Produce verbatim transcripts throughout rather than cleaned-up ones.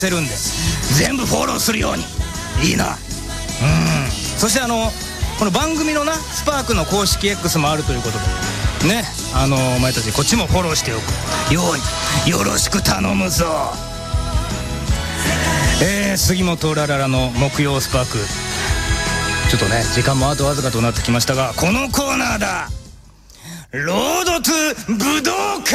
ってるんで全部フォローするように。いいな。うん。そしてあのこの番組のなスパークの公式 X もあるということでね、あのお前たちこっちもフォローしておくようによろしく頼むぞ。えー、杉本ラララの木曜スパーク、ちょっとね時間もあとわずかとなってきましたが、このコーナーだ。ロードトゥ武道館。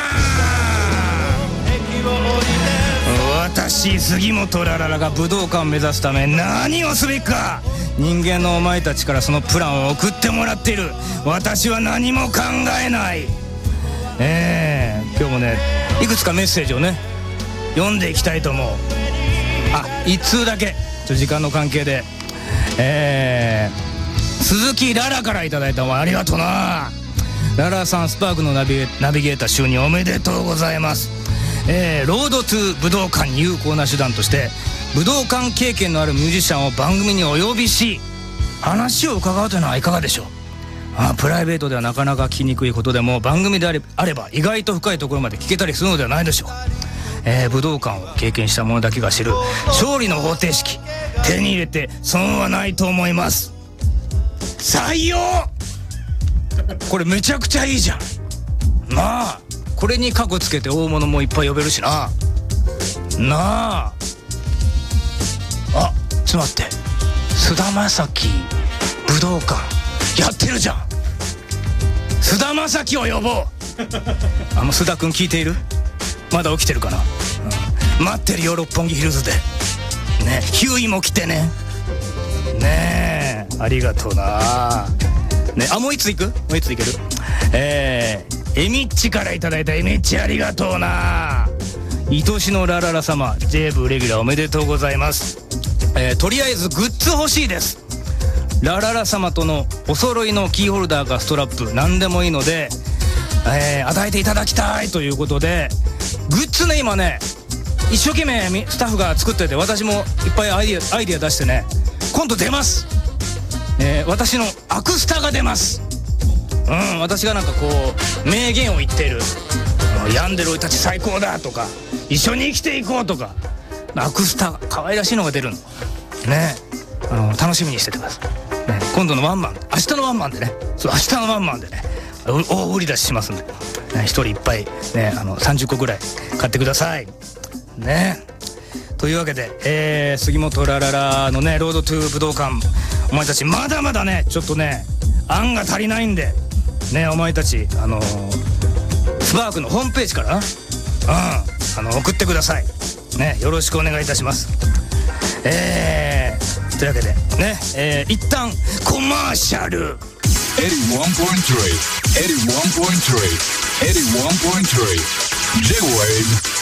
私杉本ラララが武道館を目指すため何をすべきか、人間のお前たちからそのプランを送ってもらっている。私は何も考えない。えー、今日もねいくつかメッセージをね読んでいきたいと思う。あ、一通だけちょ時間の関係で、えー、鈴木ララからいただいた。ありがとうなララさん。スパークのナビゲ、ナビゲーター就任おめでとうございます。えー、ロードトゥ武道館に有効な手段として武道館経験のあるミュージシャンを番組にお呼びし話を伺うというのはいかがでしょう。あ、プライベートではなかなか聞きにくいことでも番組であれ、あれば意外と深いところまで聞けたりするのではないでしょう。えー、武道館を経験した者だけが知る勝利の方程式、手に入れて損はないと思います。採用。これめちゃくちゃいいじゃんなあ。これにカゴつけて大物もいっぱい呼べるしな。なあ。あ、ちょっと待って、菅田将暉武道館やってるじゃん。菅田将暉を呼ぼう。あの須田君聞いている？まだ起きてるかな、うん、待ってるよ六本木ヒルズでね。ヒューイも来てね。ねえ、ありがとうなね。あ、もういつ行く？もういつ行ける？えー、エミッチからいただいた。エミッチありがとうな。愛しのラララ様 ジェイブイ レギュラーおめでとうございます。えー、とりあえずグッズ欲しいです。ラララ様とのお揃いのキーホルダーかストラップ何でもいいので、えー、与えていただきたいということで、グッズね今ね一生懸命スタッフが作ってて、私もいっぱいアイディア、アイディア出してね、今度出ます。えー、私のアクスタが出ます。うん、私がなんかこう名言を言っている、病んでる俺たち最高だとか、一緒に生きていこうとか、アクスタ可愛らしいのが出るのね。あの楽しみにしててください、ね、今度のワンマン、明日のワンマンでね、そう明日のワンマンでね大売り出ししますんで、ね、一人いっぱい、ね、あのさんじゅっこぐらい買ってくださいね。というわけで、えー、杉本ラララのねロードトゥ武道館、お前たちまだまだねちょっとね案が足りないんでね、お前たちあのー、スパークのホームページからな、うん、あの送ってくださいね。よろしくお願いいたします。えー、というわけでね、えー、一旦コマーシャル。 エイティワンポイントスリー エイティワンポイントスリー エイティワンポイントスリー J-Wave